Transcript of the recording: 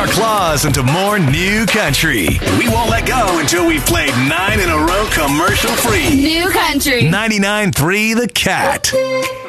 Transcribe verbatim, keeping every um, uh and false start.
our claws into more new country. We won't let go until we've played nine in a row commercial free. New country. ninety-nine point three The Cat.